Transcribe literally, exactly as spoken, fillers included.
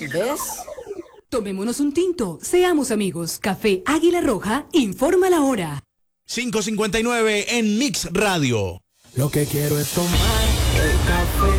¿Ves? Tomémonos un tinto, seamos amigos. Café Águila Roja, informa la hora. cinco cincuenta y nueve en Mix Radio. Lo que quiero es tomar el café.